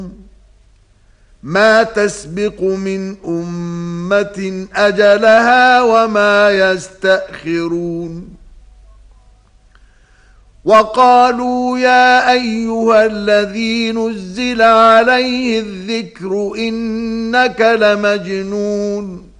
ما تسبق من أمة أجلها وما يستأخرون وقالوا يا أيها الذي نزل عليه الذكر إنك لمجنون